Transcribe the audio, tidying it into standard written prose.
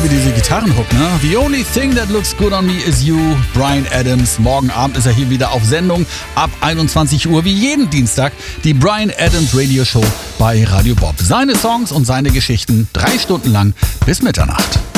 liebe diese Gitarrenhook, ne? The only thing that looks good on me is you, Bryan Adams. Morgen Abend ist er hier wieder auf Sendung ab 21 Uhr, wie jeden Dienstag, die Bryan Adams Radio Show bei Radio Bob. Seine Songs und seine Geschichten 3 Stunden lang bis Mitternacht.